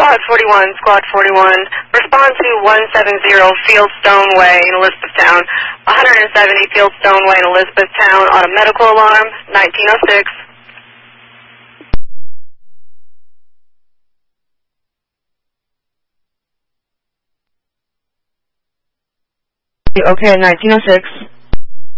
Squad 41, respond to 170 Fieldstone Way in Elizabethtown, 170 Fieldstone Way in Elizabethtown on a medical alarm, 1906. Okay, 1906.